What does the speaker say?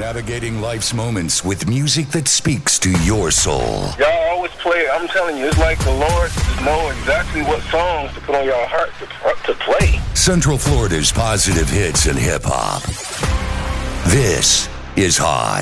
Navigating life's moments with music that speaks to your soul. Y'all always play, I'm telling you, it's like the Lord just know exactly what songs to put on your heart to play. Central Florida's positive hits and hip-hop. This is Hot.